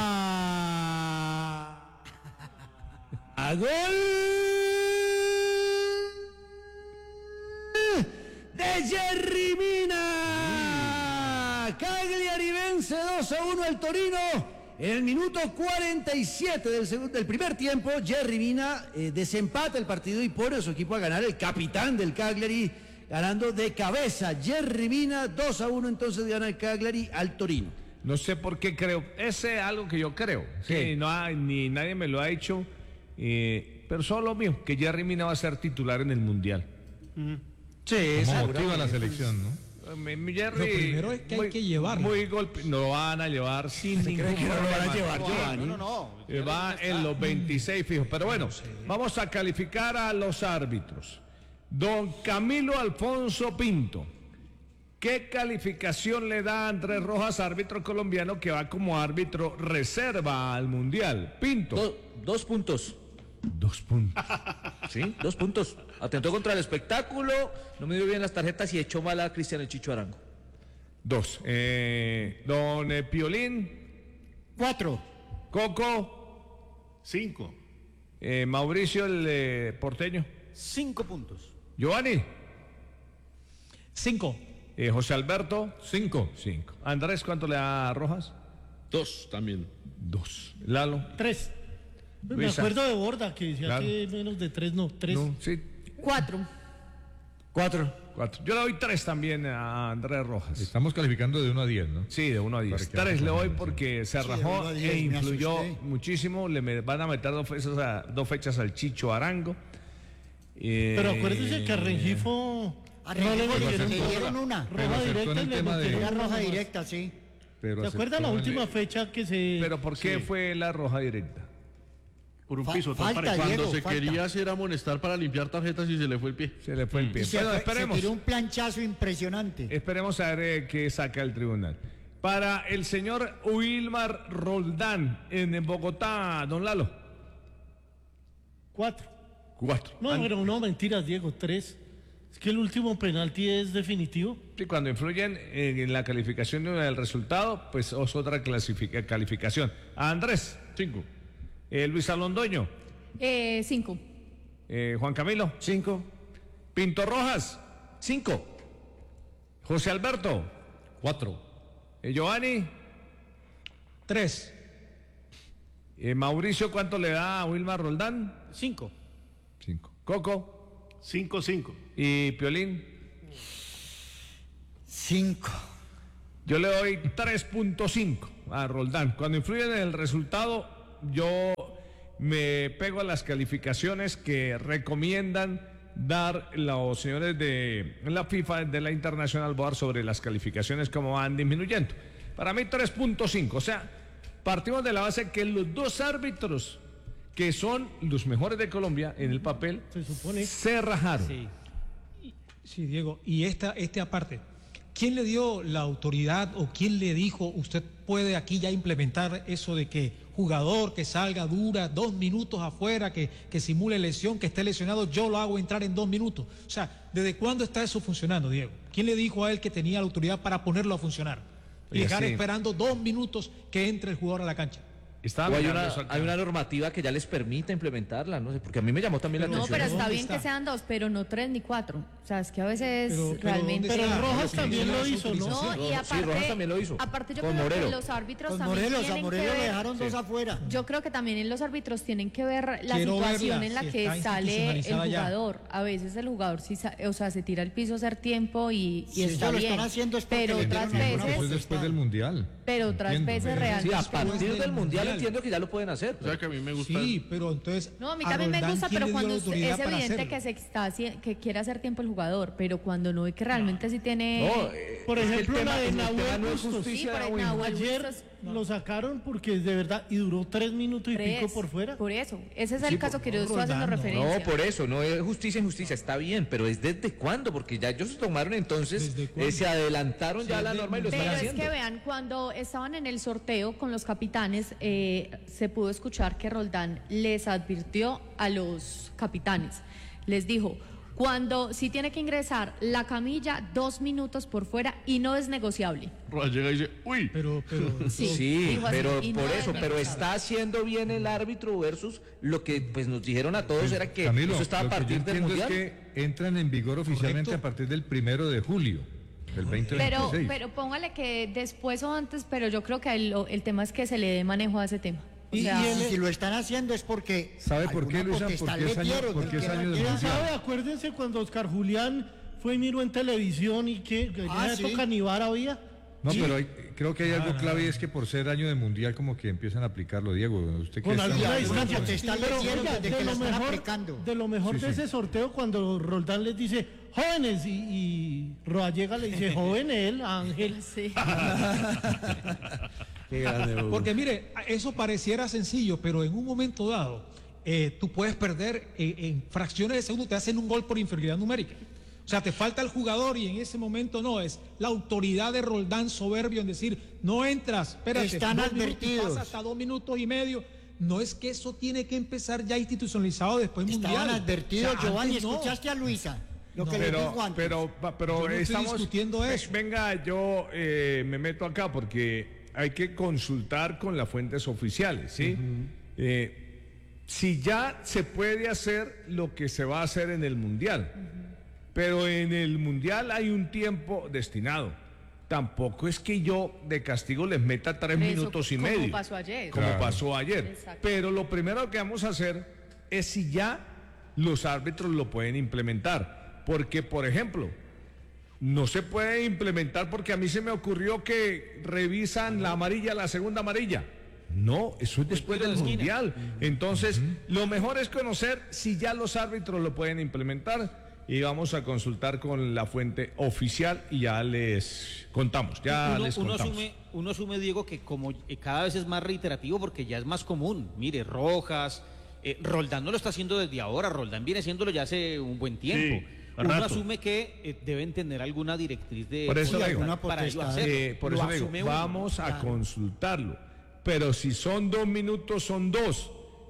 ¡Ah! ¡A gol! ¡De Jerry Mina! Cagliari vence dos a uno al Torino. En el minuto cuarenta y siete del, segundo, del primer tiempo, Jerry Mina eh, desempata el partido y pone a su equipo a ganar. El capitán del Cagliari ganando de cabeza. Jerry Mina, dos a uno entonces gana el Cagliari al Torino. No sé por qué creo. Ese es algo que yo creo. Sí, no hay, ni nadie me lo ha hecho. Eh, pero solo mío, que Jerry Mina va a ser titular en el Mundial. Sí, ¿Cómo motiva la selección, no? Mi, mi Jerry, Lo primero es que hay que llevarlo. Muy golpe, no lo van a llevar sin ningún cree que no lo van a problema. llevar, No, Giovanni? No, no, no. Eh, Va en los veintiséis fijos. Pero bueno, vamos a calificar a los árbitros. Don Camilo Alfonso Pinto, ¿qué calificación le da a Andrés Rojas, árbitro colombiano que va como árbitro reserva al Mundial? Pinto. Do- dos puntos. Dos puntos. Sí, dos puntos. Atentó contra el espectáculo, no me dio bien las tarjetas y echó mal a Cristian el Chicho Arango. Dos. Eh, don eh, Piolín. Cuatro. Coco. Cinco. Eh, Mauricio, el eh, porteño. Cinco puntos. Giovanni. Cinco. Eh, José Alberto. Cinco. Cinco. Andrés, ¿cuánto le da a Rojas? Dos también. Dos. Lalo. Tres. Me Luisa. acuerdo de Borda que decía Claro. que menos de tres, no, tres. No, sí. Cuatro. Cuatro. Cuatro. Yo le doy tres también a Andrés Rojas. Estamos calificando de uno a diez, ¿no? Sí, de uno a diez. Para que Tres le vamos a doy ver, porque se Sí, de rajó uno a diez, e me influyó asusté. muchísimo. Le me- van a meter dos fechas, a, dos fechas al Chicho Arango. Eh, Pero acuérdese que a Rengifo A no le Rengifo le metieron dieron roja- una. Pero roja acertó directa en y el le tema de- metieron Una una roja más. directa, sí. Pero ¿Se acuerda la aceptó el- última fecha que se... Pero ¿por qué Sí. fue la roja directa? Por un Fa- piso tan falta, parejo. Diego. Cuando se falta. quería hacer amonestar para limpiar tarjetas y se le fue el pie. Se le fue el pie. Y se, Bueno, fue- se esperemos. tiró un planchazo impresionante. Esperemos a ver eh, qué saca el tribunal. Para el señor Wilmar Roldán en Bogotá, don Lalo. Cuatro. Cuatro. No, pero no, mentiras, Diego, tres. Es que el último penalti es definitivo. Sí, cuando influyen en la calificación del resultado, pues es otra clasifica- calificación. A Andrés, cinco. Eh, Luis Alondoño, Eh, cinco. eh, Juan Camilo, Cinco. Pinto Rojas, Cinco. José Alberto, Cuatro. eh, Giovanni, Tres. eh, Mauricio, ¿cuánto le da a Wilmar Roldán? Cinco. Cinco. Coco Cinco, cinco. y Piolín. Cinco. Yo le doy tres punto cinco a Roldán. Cuando influyen en el resultado, yo me pego a las calificaciones que recomiendan dar los señores de la FIFA, de la International Board, sobre las calificaciones, como van disminuyendo. Para mí tres punto cinco. O sea, partimos de la base que los dos árbitros, que son los mejores de Colombia en el papel, Se supone. se rajaron. Sí. Sí, Diego. Y esta, este aparte, ¿quién le dio la autoridad o quién le dijo, usted puede aquí ya implementar eso de que jugador que salga, dura dos minutos afuera, que, que simule lesión, que esté lesionado, yo lo hago entrar en dos minutos? O sea, ¿desde cuándo está eso funcionando, Diego? ¿Quién le dijo a él que tenía la autoridad para ponerlo a funcionar? Y Oiga, dejar sí. esperando dos minutos que entre el jugador a la cancha. Estaba O hay mirando una, eso acá. hay una normativa que ya les permita implementarla, no sé, porque a mí me llamó también la No, atención. pero está ¿Dónde bien que está? sean dos, pero no tres ni cuatro. O sea, es que a veces Pero- pero realmente... ¿dónde Pero está? Rojas Lo que también dice lo la hizo, ¿no? No, y Sí, aparte, Rojas también lo hizo. aparte yo Con creo Morelos. que los árbitros Con también Morelos, a tienen Morelos que le ver... dejaron dos afuera. Yo creo que también en los árbitros tienen que ver la Quiero situación verla, en la si que está sale el institucionalizada ya. jugador. A veces el jugador sí, sa- o sea, se tira al piso a hacer tiempo y, y Si está ellos lo bien. están haciendo es porque pero le otras dieron alguna veces, Eso es después del Mundial. pero otras Entiendo. veces Sí, realmente... a partir del del Mundial Mundial. entiendo que ya lo pueden hacer. O sea que a mí me gusta. Sí, pero entonces... No, a mí también me Roldán, gusta, ¿quién pero le dio cuando la usted- autoridad es para evidente hacerlo? que se está haci- que quiere hacer tiempo el jugador, pero cuando no ve que realmente sí tiene... No, eh, Por es que el ejemplo, tema- la de el tema Nahuel no es Bustos. justicia, Sí, por el Nahuel. Nahuel Ayer Bustos, lo sacaron porque de verdad, y duró tres minutos y tres, pico por fuera. Por eso, ese es el Sí, caso por que yo estoy Roldán, haciendo no. referencia. No, por eso, no es justicia en justicia, está bien, pero ¿es desde cuándo? Porque ya ellos tomaron entonces, ¿Desde cuándo? eh, se adelantaron ya a la desde norma y lo el están Pero es haciendo. que vean, cuando estaban en el sorteo con los capitanes, eh, se pudo escuchar que Roldán les advirtió a los capitanes, les dijo, cuando sí tiene que ingresar la camilla, dos minutos por fuera y no es negociable. Rojas llega y dice, uy. Pero, pero... Sí, Sí, dijo así, pero y no por es eso, pero negociable. está haciendo bien el árbitro versus lo que pues nos dijeron a todos era que Camilo, eso estaba a lo que yo partir del entiendo mundial. es que entran en vigor oficialmente Correcto. a partir del primero de julio del veinte Pero, veintiséis. pero póngale que después o antes, pero yo creo que el, el tema es que se le dé manejo a ese tema. O Y, sea, y si lo están haciendo es porque ¿Sabe por qué, alguna Luisa? potestad Porque es le año- dieron, porque el es que no año de quiera mundial. ¿Sabe? Acuérdense cuando Oscar Julián fue y miró en televisión y que en Ah, esa sí. época ni VAR había. No, Sí. pero hay- creo que hay algo Ah, clave y no. es que por ser año de mundial como que empiezan a aplicarlo, Diego. ¿Usted qué Con está- alguna alguna distancia. potestad le Pero, dieron oiga, desde de que lo lo están mejor, aplicando. de lo mejor Sí, de sí. ese sorteo cuando Roldán les dice jóvenes y, y Rodallega le dice joven él, Ángel. sí. Qué grande, Hugo. Porque mire, eso pareciera sencillo, pero en un momento dado, eh, tú puedes perder eh, en fracciones de segundo, te hacen un gol por inferioridad numérica. O sea, te falta el jugador y en ese momento no, es la autoridad de Roldán soberbio en decir, no entras, espérate, Están dos minutos y advertidos. pasa hasta dos minutos y medio. No es que eso tiene que empezar ya institucionalizado después Estaban mundial. advertidos, O sea, Giovanni, antes no. ¿escuchaste a Luisa? Lo No, que le pero, dijo antes. pero, pa- pero Yo no estoy estamos discutiendo ve- eso. Venga, yo eh, me meto acá porque hay que consultar con las fuentes oficiales, ¿sí? Uh-huh. eh, si ya se puede hacer lo que se va a hacer en el Mundial, uh-huh. pero en el Mundial hay un tiempo destinado. Tampoco es que yo de castigo les meta tres Eso, minutos y como medio. Como pasó ayer. Como claro. pasó ayer. Exacto. Pero lo primero que vamos a hacer es si ya los árbitros lo pueden implementar. Porque, por ejemplo, no se puede implementar porque a mí se me ocurrió que revisan la amarilla, la segunda amarilla. No, eso es después del Mundial. Entonces, uh-huh. lo mejor es conocer si ya los árbitros lo pueden implementar y vamos a consultar con la fuente oficial y ya les contamos, ya uno, les uno contamos. Asume, uno asume, Diego, que como cada vez es más reiterativo porque ya es más común. Mire, Rojas, eh, Roldán no lo está haciendo desde ahora, Roldán viene haciéndolo ya hace un buen tiempo. Sí. Uno rato. asume que eh, deben tener alguna directriz de por eso digo, para, para ello hacerlo. Eh, por eso digo, vamos a claro. consultarlo. Pero si son dos minutos, son dos.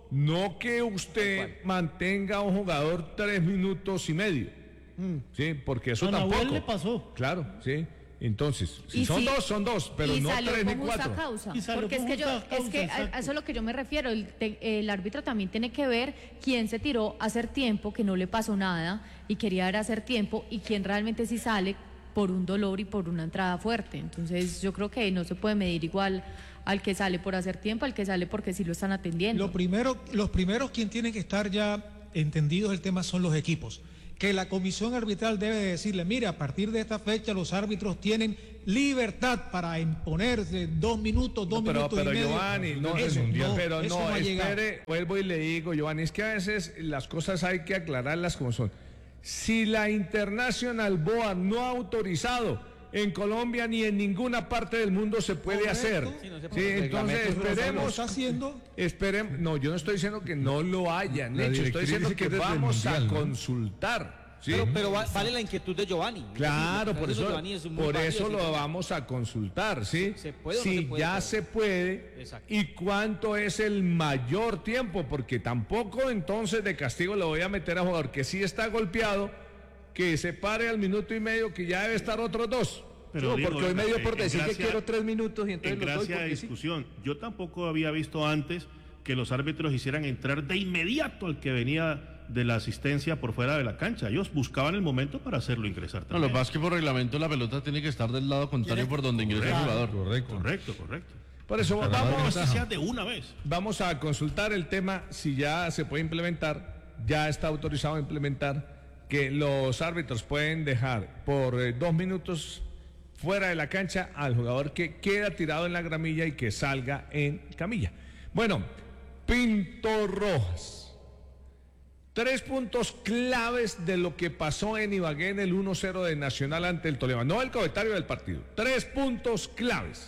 No que usted mantenga a un jugador tres minutos y medio. Mm. Sí, porque eso a tampoco. Nahuel le pasó. Claro, sí. Entonces, si son si, dos, son dos, pero y no salió tres con ni justa cuatro. Causa, Y salió porque es con que yo, justa causa, es que a, exacto. a eso es lo que yo me refiero. El, te, el árbitro también tiene que ver quién se tiró a hacer tiempo, que no le pasó nada y quería ir a hacer tiempo, y quién realmente sí sale por un dolor y por una entrada fuerte. Entonces, yo creo que no se puede medir igual al que sale por hacer tiempo, al que sale porque sí lo están atendiendo. Lo primero, los primeros quien tienen que estar ya entendidos el tema son los equipos. Que la comisión arbitral debe decirle, mire, a partir de esta fecha los árbitros tienen libertad para imponerse dos minutos, dos no, pero, minutos pero y medio. Giovanni, no, eso, mundial, no, pero eso no, no espere, vuelvo y le digo, Giovanni, es que a veces las cosas hay que aclararlas como son. Si la International Board no ha autorizado, en Colombia ni en ninguna parte del mundo se puede Correcto. hacer. Sí, no se puede. Sí, entonces esperemos. ¿Está haciendo? Esperemos. No, yo no estoy diciendo que no lo hayan la hecho, estoy diciendo que, que vamos mundial, a ¿no? consultar. ¿Sí? Pero, pero vale la inquietud de Giovanni. Claro, por eso, por eso lo vamos a consultar, ¿sí? ¿Se puede o si no se puede ya saber? se puede. Exacto. ¿Y cuánto es el mayor tiempo? Porque tampoco entonces de castigo le voy a meter a jugador que sí está golpeado, que se pare al minuto y medio, que ya debe estar otros dos. Pero no, digo, porque hoy me dio por decir gracia, que quiero tres minutos y entonces en los doy gracia de porque discusión. Sí. Yo tampoco había visto antes que los árbitros hicieran entrar de inmediato al que venía de la asistencia por fuera de la cancha. Ellos buscaban el momento para hacerlo ingresar también. No, lo que pasa es que por reglamento la pelota tiene que estar del lado contrario por donde ingresa el jugador. Correcto, correcto, correcto. Por eso Pero vamos, que sea de una vez. Vamos a consultar el tema si ya se puede implementar, ya está autorizado a implementar que los árbitros pueden dejar por eh, dos minutos fuera de la cancha al jugador que queda tirado en la gramilla y que salga en camilla. Bueno, Pinto Rojas. Tres puntos claves de lo que pasó en Ibagué en el uno cero de Nacional ante el Tolima. No el comentario del partido. Tres puntos claves.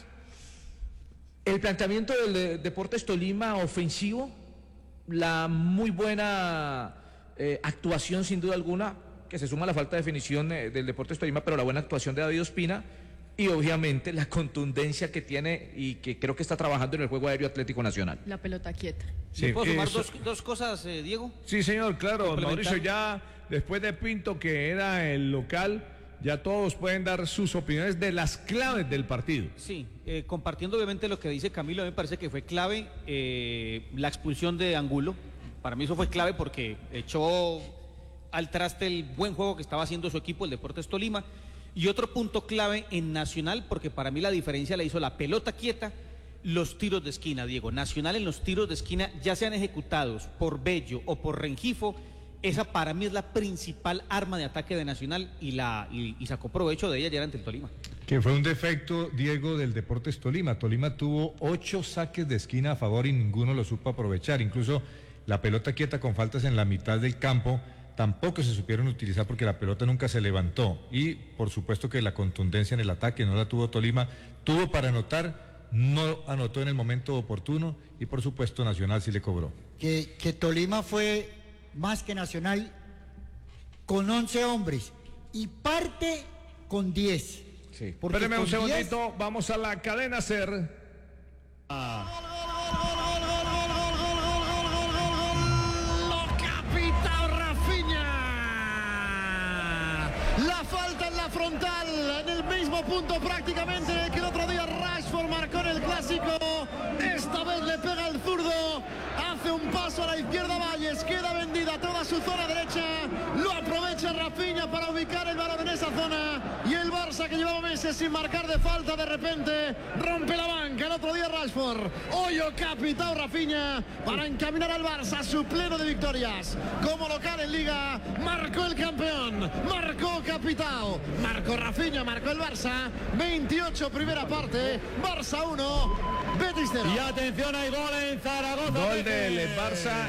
El planteamiento del de Deportes Tolima ofensivo, la muy buena eh, actuación sin duda alguna, que se suma a la falta de definición eh, del Deportes Tolima, pero la buena actuación de David Ospina y obviamente la contundencia que tiene y que creo que está trabajando en el juego aéreo Atlético Nacional. La pelota quieta. Sí, ¿puedo sumar dos, dos cosas, eh, Diego? Sí, señor, claro. Mauricio, ya después de Pinto, que era el local, ya todos pueden dar sus opiniones de las claves del partido. Sí, eh, compartiendo obviamente lo que dice Camilo, me parece que fue clave eh, la expulsión de Angulo. Para mí eso fue clave porque echó al traste el buen juego que estaba haciendo su equipo, el Deportes Tolima. Y otro punto clave en Nacional, porque para mí la diferencia la hizo la pelota quieta, los tiros de esquina, Diego. Nacional en los tiros de esquina, ya sean ejecutados por Bello o por Rengifo, esa para mí es la principal arma de ataque de Nacional y, la, y, y sacó provecho de ella ayer ante el Tolima. Que fue un defecto, Diego, del Deportes Tolima. Tolima tuvo ocho saques de esquina a favor y ninguno lo supo aprovechar. Incluso la pelota quieta con faltas en la mitad del campo tampoco se supieron utilizar porque la pelota nunca se levantó. Y por supuesto que la contundencia en el ataque no la tuvo Tolima. Tuvo para anotar, no anotó en el momento oportuno y por supuesto Nacional sí le cobró. Que, que Tolima fue más que Nacional con once hombres y parte con diez. Sí. Espéreme un segundito, diez... vamos a la cadena SER. Ah. La falta en la frontal, en el mismo punto prácticamente en el que el otro día Rashford marcó en el Clásico. Esta vez le pega el zurdo, hace un paso a la izquierda Valles, queda vendida toda su zona derecha, lo aprovecha Rafinha para ubicar el balón en esa zona y el Barça, que llevaba meses sin marcar de falta, de repente rompe la banca. El otro día Rashford, hoyo capitao Rafinha para encaminar al Barça a su pleno de victorias. Como local en Liga, marcó el campeón, marcó capitao, marcó Rafinha, marcó el Barça. veintiocho primera parte, Barça uno, Betis cero. Y atención, hay gol en Zaragoza. Gol del Barça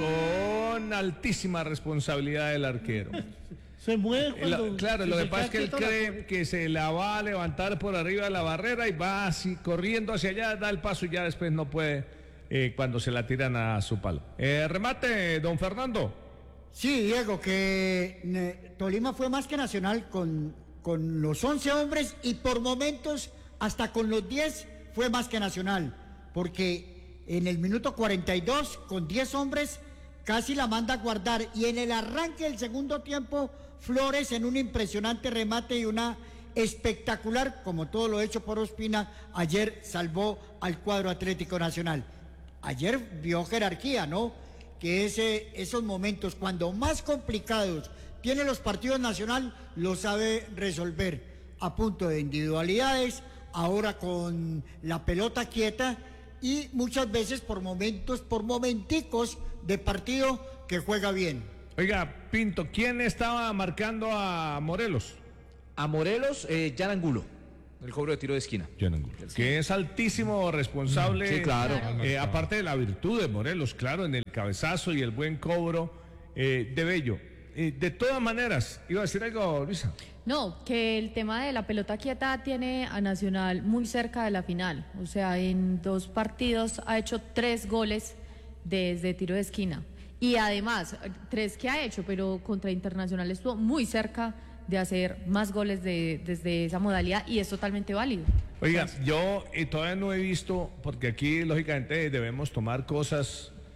con altísima responsabilidad del arquero. Se mueve cuando... Lo, claro, si lo que se pasa es que él queda quieto, cree la- que se la va a levantar por arriba de la barrera y va así corriendo hacia allá, da el paso y ya después no puede eh, cuando se la tiran a su palo. Eh, remate, don Fernando. Sí, Diego, que ne, Tolima fue más que Nacional con, con los once hombres y por momentos hasta con los diez fue más que Nacional, porque en el minuto cuarenta y dos con diez hombres casi la manda a guardar y en el arranque del segundo tiempo Flores en un impresionante remate y una espectacular, como todo lo hecho por Ospina, ayer salvó al cuadro Atlético Nacional. Ayer vio jerarquía, ¿no? Que ese, esos momentos cuando más complicados tienen los partidos Nacional, lo sabe resolver a punto de individualidades, ahora con la pelota quieta y muchas veces por momentos, por momenticos de partido que juega bien. Oiga, Pinto, ¿quién estaba marcando a Morelos? A Morelos, eh, Jan Angulo, el cobro de tiro de esquina. Jan Angulo. Que es altísimo responsable. Sí, claro. eh, aparte de la virtud de Morelos, claro, en el cabezazo y el buen cobro eh, de Bello. Eh, de todas maneras, iba a decir algo, Luisa. No, que el tema de la pelota quieta tiene a Nacional muy cerca de la final. O sea, en dos partidos ha hecho tres goles desde tiro de esquina. Y además, tres que ha hecho, pero contra Internacional estuvo muy cerca de hacer más goles de, desde esa modalidad y es totalmente válido. Oiga, yo eh, todavía no he visto, porque aquí lógicamente debemos tomar cosas